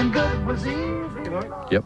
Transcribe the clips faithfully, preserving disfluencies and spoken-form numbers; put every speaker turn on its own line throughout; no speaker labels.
feeling good was easy.
Yep.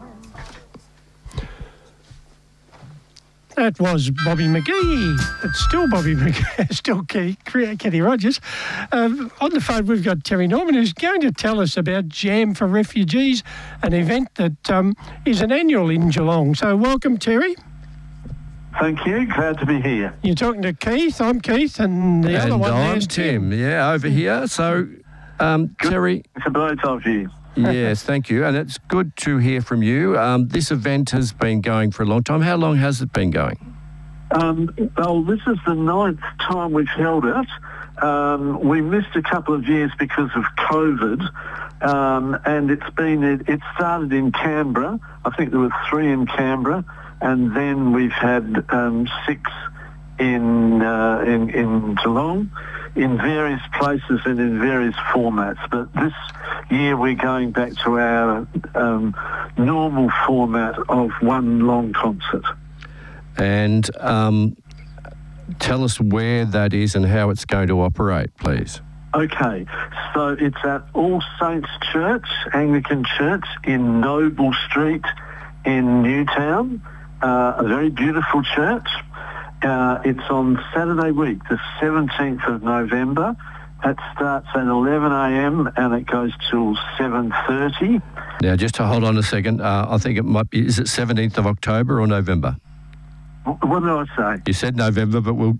That was Bobby McGee. It's still Bobby McGee, still Kenny Rogers. Um, on the phone, we've got Terry Norman, who's going to tell us about Jam for Refugees, an event that um, is an annual in Geelong. So welcome, Terry.
Thank you. Glad to be here.
You're talking to Keith. I'm Keith, and the
and
other one
I'm
there's
Tim. Tim. Yeah, over here. So, um, Terry.
To both of you.
Yes, thank you. And it's good to hear from you. Um, this event has been going for a long time. How long has it been going?
Um, well, this is the ninth time we've held it. Um, we missed a couple of years because of COVID, um, and it's been it, it started in Canberra. I think there were three in Canberra, and then we've had um, six in, uh, in in Geelong, in various places and in various formats. But this year we're going back to our um, normal format of one long concert.
And um, tell us where that is and how it's going to operate, please.
Okay, so it's at All Saints Church, Anglican Church in Noble Street in Newtown, uh, a very beautiful church. Uh, it's on Saturday week, the seventeenth of November. It starts at eleven a m and it goes till seven thirty.
Now, just to hold on a second, uh, I think it might be, is it seventeenth of October or November?
What did I say?
You said November, but we'll...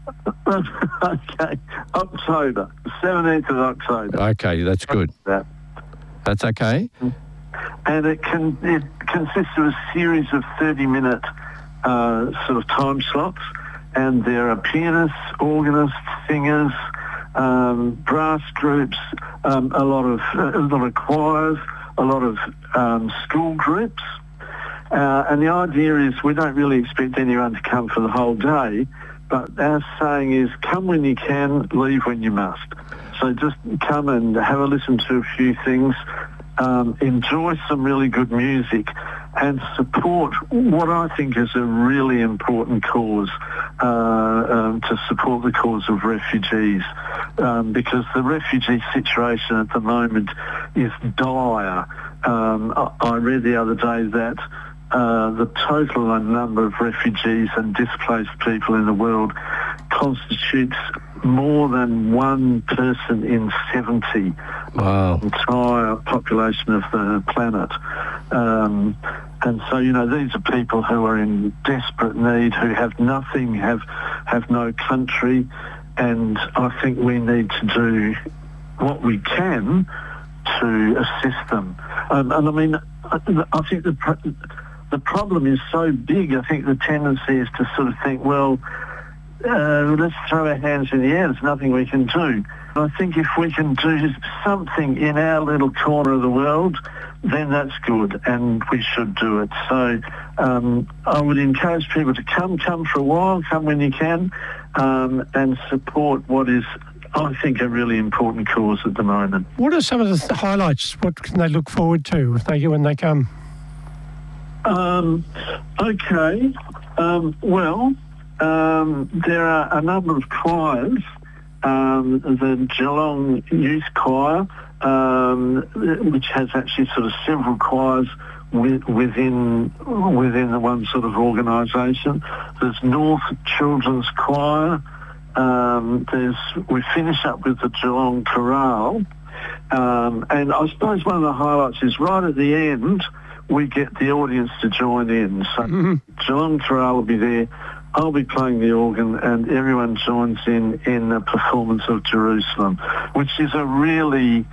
Okay, October, seventeenth of October.
Okay, that's good.
That.
That's okay.
And it can it consists of a series of thirty-minute uh, sort of time slots, and there are pianists, organists, singers, um, brass groups, um, a lot of a lot of choirs, a lot of um, school groups. Uh, and the idea is we don't really expect anyone to come for the whole day, but our saying is come when you can, leave when you must. So just come and have a listen to a few things, um, enjoy some really good music, and support what I think is a really important cause, uh, um, to support the cause of refugees, um, because the refugee situation at the moment is dire. Um, I, I read the other day that Uh, the total number of refugees and displaced people in the world constitutes more than one person in seventy.
Wow.
The entire population of the planet. Um, and so, you know, these are people who are in desperate need, who have nothing, have have no country, and I think we need to do what we can to assist them. Um, and I mean, I, I think the The problem is so big, I think the tendency is to sort of think, well, uh, let's throw our hands in the air, there's nothing we can do. I think if we can do something in our little corner of the world, then that's good, and we should do it. So um, I would encourage people to come, come for a while, come when you can, um, and support what is, I think, a really important cause at the moment.
What are some of the th- highlights? What can they look forward to if they when they come?
Um, okay. Um, well, um, there are a number of choirs. Um, the Geelong Youth Choir, um, which has actually sort of several choirs with, within within the one sort of organisation. There's North Children's Choir. Um, there's we finish up with the Geelong Chorale, um, and I suppose one of the highlights is right at the end, we get the audience to join in. So mm-hmm. Geelong Chorale will be there, I'll be playing the organ, and everyone joins in in a performance of Jerusalem, which is a really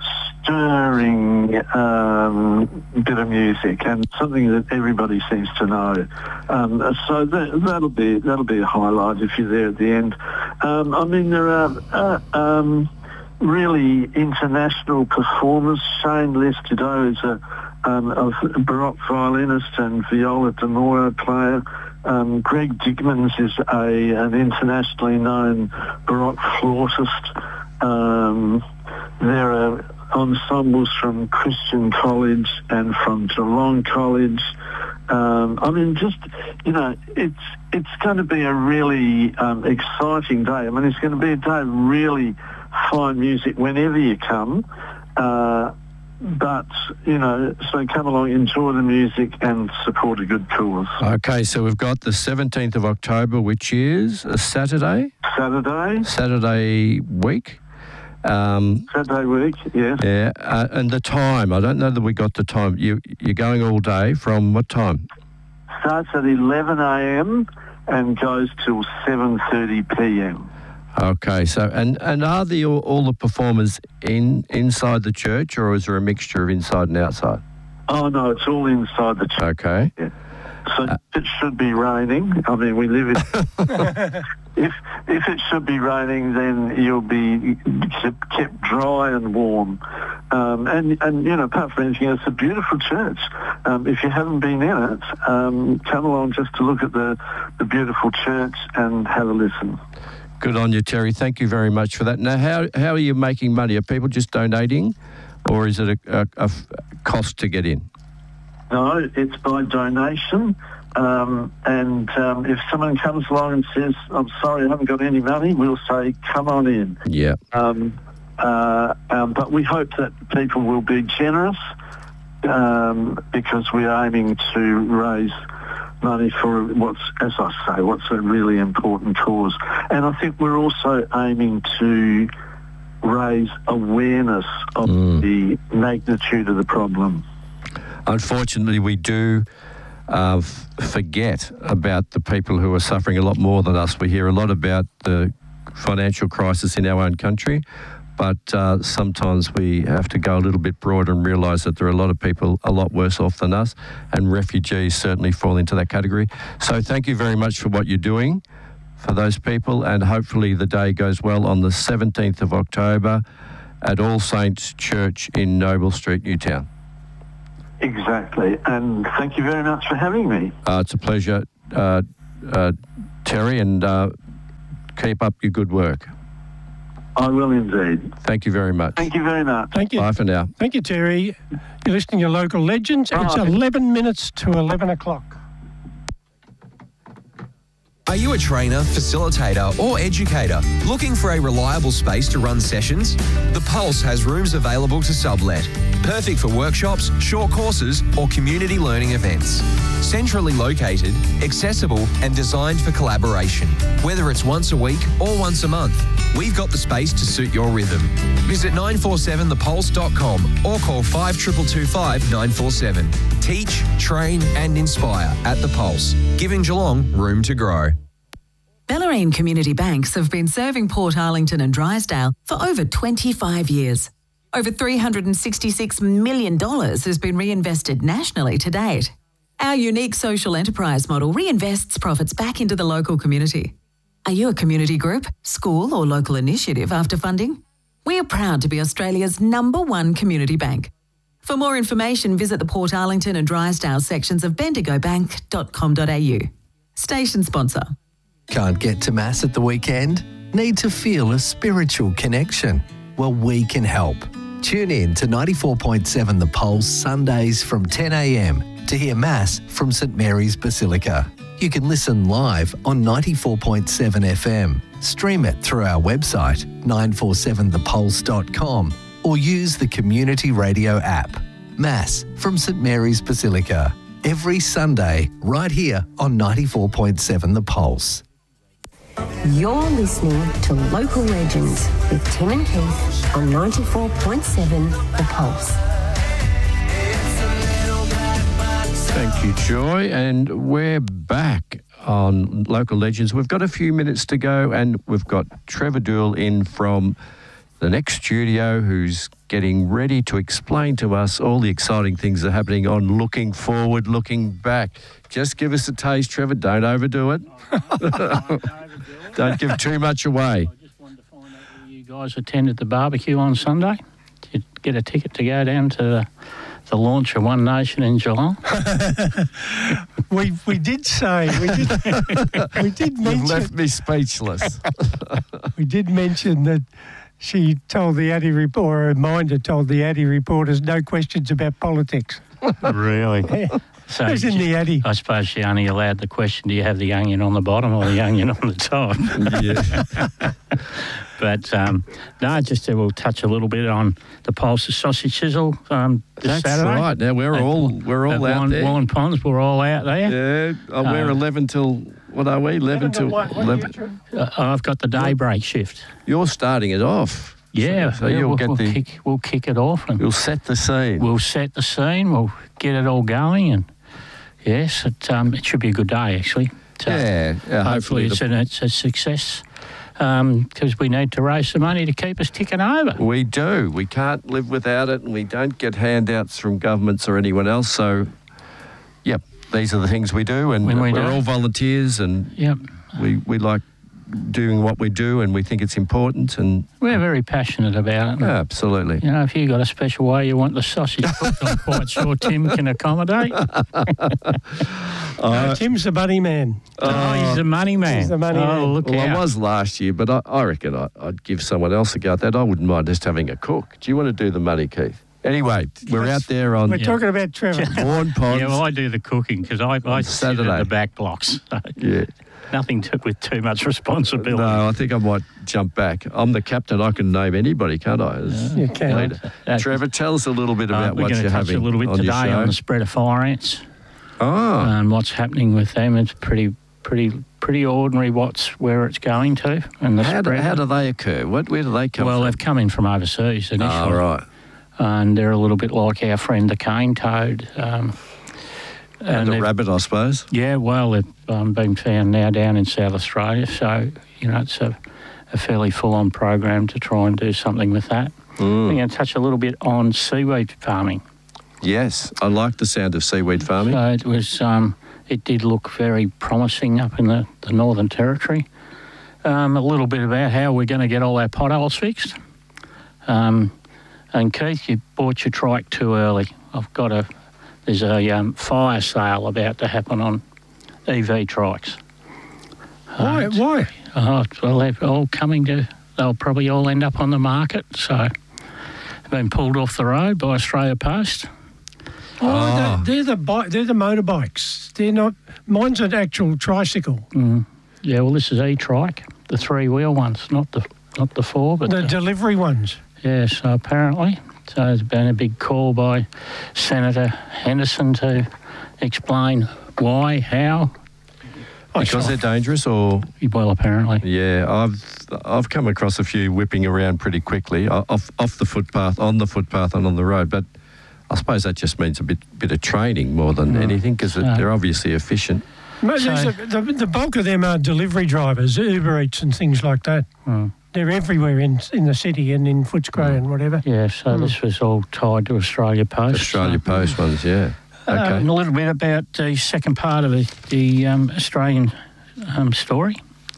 stirring um, bit of music and something that everybody seems to know. Um, so that, that'll be that'll be a highlight if you're there at the end. Um, I mean, there are uh, um, really international performers. Shane Lestido is a Um, a Baroque violinist and viola d'amore player. Um, Greg Digmans is a an internationally known Baroque flautist. Um, there are ensembles from Christian College and from Geelong College. Um, I mean, just, you know, it's it's going to be a really um, exciting day. I mean, it's going to be a day of really fine music whenever you come. Uh, but, you know, so come along, enjoy the music and support a good cause.
Okay, so we've got the seventeenth of October, which is a Saturday?
Saturday.
Saturday week. Um,
Saturday week, yes.
yeah, uh, and the time, I don't know that we got the time. You, you're going all day from what time?
Starts at eleven a.m. and goes till seven thirty p.m.
Okay, so and, and are the all, all the performers in inside the church, or is there a mixture of inside and outside?
Oh, no, it's all inside the church.
Okay.
Yeah. So uh, it should be raining. I mean, we live in... if if it should be raining, then you'll be kept dry and warm. Um, and, and, you know, apart from anything else, it's a beautiful church. Um, if you haven't been in it, um, come along just to look at the, the beautiful church and have a listen.
Good on you, Terry. Thank you very much for that. Now, how how are you making money? Are people just donating, or is it a, a, a cost to get in?
No, it's by donation. Um, and um, if someone comes along and says, I'm sorry, I haven't got any money, we'll say, come on in.
Yeah.
Um, uh, um, but we hope that people will be generous um, because we're aiming to raise money for what's, as I say, what's a really important cause. And I think we're also aiming to raise awareness of mm. the magnitude of the problem.
Unfortunately, we do uh, f- forget about the people who are suffering a lot more than us. We hear a lot about the financial crisis in our own country, but uh, sometimes we have to go a little bit broader and realise that there are a lot of people a lot worse off than us, and refugees certainly fall into that category. So thank you very much for what you're doing for those people, and hopefully the day goes well on the seventeenth of October at All Saints Church in Noble Street, Newtown.
Exactly, and thank you very much for having me.
Uh, it's a pleasure, uh, uh, Terry, and uh, keep up your good work.
I will indeed.
Thank you very much.
Thank you very much.
Thank you.
Bye for now.
Thank you, Terry. You're listening to Local Legends. It's
Bye.
eleven minutes to eleven o'clock.
Are you a trainer, facilitator or educator looking for a reliable space to run sessions? The Pulse has rooms available to sublet. Perfect for workshops, short courses or community learning events. Centrally located, accessible and designed for collaboration. Whether it's once a week or once a month, we've got the space to suit your rhythm. Visit nine four seven the pulse dot com or call five two two two five nine four seven. Teach, train and inspire at The Pulse, giving Geelong room to grow.
Bellarine Community Banks have been serving Port Arlington and Drysdale for over twenty-five years. Over three hundred sixty-six million dollars has been reinvested nationally to date. Our unique social enterprise model reinvests profits back into the local community. Are you a community group, school or local initiative after funding? We are proud to be Australia's number one community bank. For more information, visit the Port Arlington and Drysdale sections of bendigo bank dot com dot a u. Station sponsor.
Can't get to Mass at the weekend? Need to feel a spiritual connection? Well, we can help. Tune in to ninety-four point seven The Pulse Sundays from ten a m to hear Mass from St Mary's Basilica. You can listen live on ninety-four point seven F M, stream it through our website nine four seven the pulse dot com or use the Community Radio app. Mass from St Mary's Basilica, every Sunday right here on ninety-four point seven The Pulse.
You're listening to Local Legends with Tim and Keith on ninety-four point seven The Pulse.
Thank you, Joy. And we're back on Local Legends. We've got a few minutes to go, and we've got Trevor Dool in from the next studio who's getting ready to explain to us all the exciting things that are happening on Looking Forward, Looking Back. Just give us a taste, Trevor. Don't overdo it. Don't give too much away.
I just wanted to find out whether you guys attended the barbecue on Sunday. Did you get a ticket to go down to the, the launch of One Nation in Geelong?
we we did say we did we did mention.
You've left me speechless.
We did mention that she told the Addy report, or a minder told the Addy reporters, no questions about politics.
Really? So
Who's in the Addy?
I suppose she only allowed the question, do you have the onion on the bottom or the onion on the top?
Yeah.
But, um, no, just uh, we'll touch a little bit on the Pulse of Sausage Sizzle um, this
That's
Saturday.
right. Now, we're
At-
all we're all
at
out
Warren,
there.
Warren Ponds, we're all out there.
Yeah, uh, we're
Uh,
eleven till, what are we? eleven till
What- what are you
eleven.
doing?
Uh, I've got the daybreak shift.
You're starting it off.
Yeah,
So, so
yeah,
you'll
we'll,
get
we'll
the,
kick, we'll kick it off and
you'll set the scene.
we'll set the scene. We'll get it all going, and yes, it um, it should be a good day actually. So
yeah, yeah,
hopefully,
hopefully
it's,
the-
a, it's a success because we need to raise the money to keep us ticking over.
We do. We can't live without it, and we don't get handouts from governments or anyone else. So, yep, these are the things we do, and
When we
we're
do.
all volunteers, and
Yep,
we, we like doing what we do, and we think it's important, and
we're very passionate about it.
absolutely.
You know, if you got a special way you want the sausage cooked, I'm quite sure Tim can accommodate.
No, Tim's the buddy man.
oh, he's the money man.
He's the money
oh,
man.
look
Well,
out.
I was last year, but I, I reckon I, I'd give someone else a go at that. I wouldn't mind just having a cook. Do you want to do the money, Keith? Anyway, we're out there on
We're talking about Trevor.
Warren Ponds.
Yeah, well, I do the cooking because I, I sit
Saturday.
at the back blocks. So
Yeah.
nothing to, with too much responsibility.
No, I think I might jump back. I'm the captain. I can name anybody, can't I? As
You can.
leader.
Uh,
Trevor, tell us a little bit
Uh,
about
we're
what
going
you're
to touch
having
a little bit
on
today
your show.
on the spread of fire ants
Oh,
and what's happening with them. It's pretty, pretty, pretty ordinary. What's where it's going to and the
how do,
spread.
how do they occur? What, where do they come
well,
from?
they've come in from overseas initially,
Oh, right.
and they're a little bit like our friend the cane toad. Um,
And, a
they've-
rabbit, I suppose.
Yeah, well, they've um, been found now down in South Australia, so you know it's a, a fairly full-on program to try and do something with that.
Mm.
We're going to touch a little bit on seaweed farming.
Yes, I like the sound of seaweed farming.
So it was, um, it did look very promising up in the, the Northern Territory. Um, a little bit about how we're going to get all our potholes fixed. Um, and Keith, you bought your trike too early. I've got a, there's a um, fire sale about to happen on E V trikes.
Why?
Uh,
Why?
Oh, well, they're all coming to, they'll probably all end up on the market. So they've been pulled off the road by Australia Post.
Oh, They're, they're the bi- they're the motorbikes. They're not. Mine's an actual tricycle.
Mm. Yeah, well, this is e-trike, the three-wheel ones, not the not the four, but
The
the,
delivery ones.
yeah. So apparently, so there's been a big call by Senator Henderson to explain why, how.
Because they're dangerous, or
Well, apparently,
yeah, I've I've come across a few whipping around pretty quickly o- off off the footpath, on the footpath, and on the road. But I suppose that just means a bit bit of training more than anything, because
So-
they're obviously efficient.
Mo-
So-
there's a- the, the bulk of them are delivery drivers, Uber Eats and things like that.
Mm.
They're everywhere in in the city and in Footscray and whatever.
yeah. So this was all tied to Australia Post.
Australia
so-
Post ones, yeah.
Uh,
Okay.
and a little bit about the second part of the, the um, Australian um, story.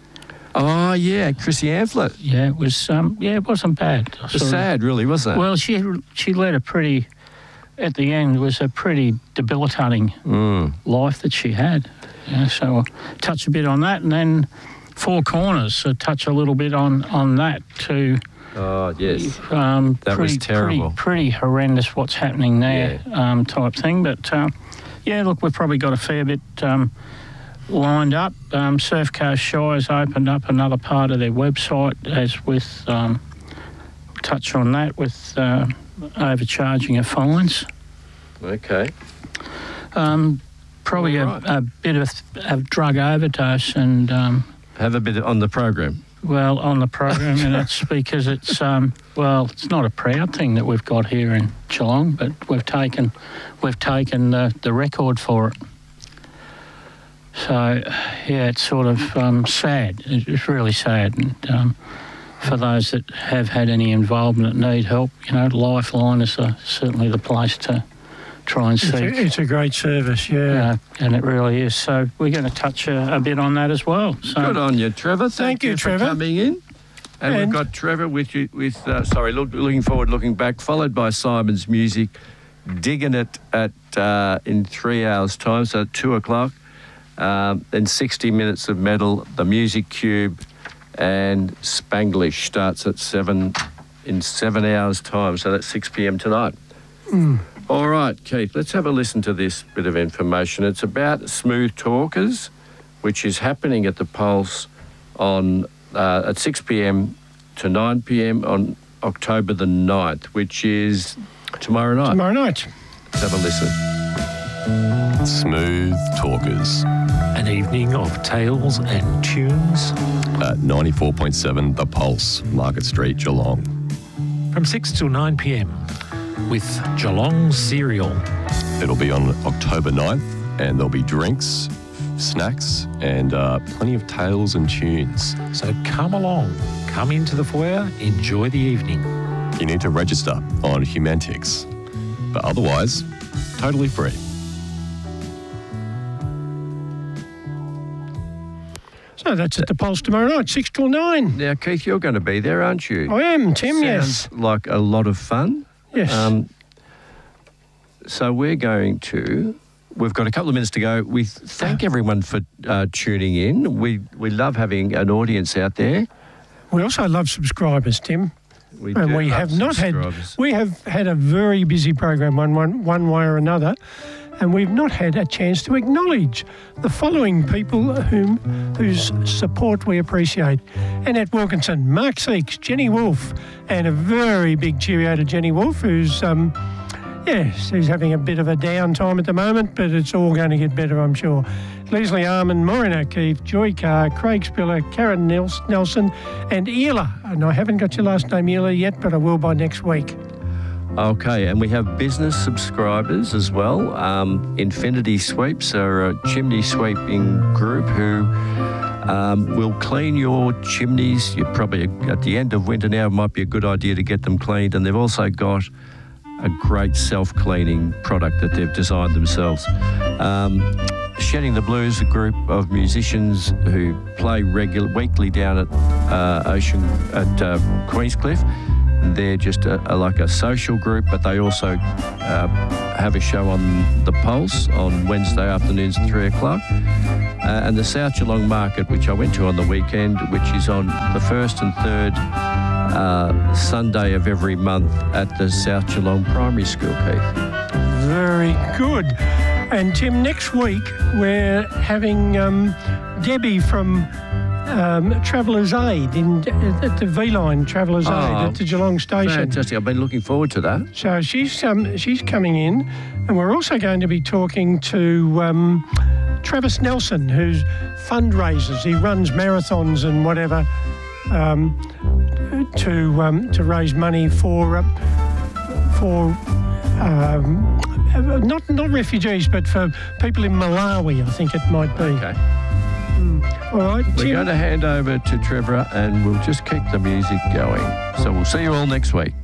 Oh yeah, Chrissy Amphlett.
Yeah, it was. Um, yeah, it wasn't bad. I
It was
sort of-
sad, really, wasn't it?
Well, she she led a pretty, at the end, was a pretty debilitating
Mm.
life that she had. Yeah, so I'll touch a bit on that, and then Four Corners, so touch a little bit on, on that too.
Oh yes.
Um,
That was
pretty,
terrible.
Pretty, pretty horrendous what's happening there, um, type thing. But uh, yeah, look, we've probably got a fair bit um, lined up. Um, Surf Coast Shires opened up another part of their website, as with um, touch on that with uh, overcharging of fines.
Okay.
Um, probably
All
a,
right.
a bit of, of drug overdose and. Um,
Have a bit on the program.
Well, on the program, and it's because it's um, well, it's not a proud thing that we've got here in Geelong, but we've taken we've taken the, the record for it. So, yeah, it's sort of um, sad. It's really sad, and um, for those that have had any involvement and need help, you know, Lifeline is uh certainly the place to try and
It's
seek.
a, it's a great service, yeah.
Yeah, and it really is. So we're going to touch a, a bit on that as well. So
Good on you, Trevor. Thank,
Thank you,
for
Trevor.
coming in. And, we've
And-
got Trevor with you. With uh, sorry, look, looking forward, looking back, followed by Simon's Music, digging it at uh, in three hours' time, so at two o'clock. Um, then sixty minutes of metal, the Music Cube, and Spanglish starts at seven in seven hours' time, so that's six p m tonight.
Mm.
All right, Keith, let's have a listen to this bit of information. It's about Smooth Talkers, which is happening at the Pulse on uh, at six p.m. to nine p.m. on October the ninth, which is tomorrow night.
Tomorrow night.
Let's have a listen.
Smooth Talkers.
An evening of tales and tunes.
At ninety-four point seven The Pulse, Market Street, Geelong.
From six till nine p.m. with Geelong Cereal.
It'll be on October ninth, and there'll be drinks, snacks, and uh, plenty of tales and tunes.
So come along, come into the foyer, enjoy the evening.
You need to register on Humantix, but otherwise, totally free.
So that's at the Pulse tomorrow night, six till nine.
Now, Keith, you're going to be there, aren't you?
I am, Tim,
Sounds
yes.
like a lot of fun.
Yes.
Um, so we're going to... We've got a couple of minutes to go. We thank everyone for uh, tuning in. We we love having an audience out there.
We also love subscribers, Tim.
We
and
do
we
love
have not had
subscribers.
we have had a very busy program one, one one way or another, and we've not had a chance to acknowledge the following people whom whose support we appreciate: Annette Wilkinson, Mark Seeks, Jenny Wolfe, and a very big cheerio to Jenny Wolfe, who's um, yes, who's having a bit of a downtime at the moment, but it's all going to get better, I'm sure. Leslie Armand, Maureen O'Keefe, Joy Carr, Craig Spiller, Karen Nelson, and Ela. And I haven't got your last name, Ela, yet, but I will by next week.
Okay, and we have business subscribers as well. Um, Infinity Sweeps are a chimney sweeping group who um, will clean your chimneys. You're probably at the end of winter now, it might be a good idea to get them cleaned. And they've also got a great self-cleaning product that they've designed themselves. Um, Shedding the Blues, a group of musicians who play regular weekly down at uh, Ocean at uh, Queenscliff. They're just a, a, like a social group, but they also uh, have a show on the Pulse on Wednesday afternoons at three o'clock. Uh, and the South Geelong Market, which I went to on the weekend, which is on the first and third uh, Sunday of every month at the South Geelong Primary School, Keith.
Very good. And Tim, next week we're having um, Debbie from um, Travellers Aid in, at the V-Line Travellers
Oh,
Aid at the Geelong Station.
Fantastic. I've been looking forward to that.
So she's um, she's coming in, and we're also going to be talking to um, Travis Nelson, who's fundraisers. He runs marathons and whatever um, to um, to raise money for uh, for. Um, Not not refugees, but for people in Malawi, I think it might be.
Okay.
Mm. All right,
We're
Tim.
going to hand over to Trevor and we'll just keep the music going. So we'll see you all next week.